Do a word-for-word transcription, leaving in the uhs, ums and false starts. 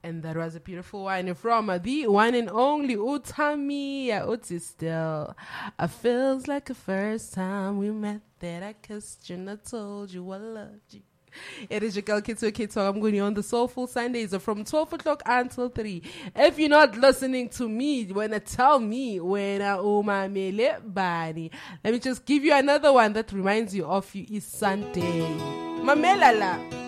And that was a beautiful one from uh, the one and only Utami Uti still. I feels like the first time we met that I kissed you and I told you I loved you. It is your girl Kitso Kitso. I'm going on the Soulful Sundays from twelve o'clock until three. If you're not listening to me, when I tell me when I umamele bani, let me just give you another one that reminds you of you is Sunday. Mamelala.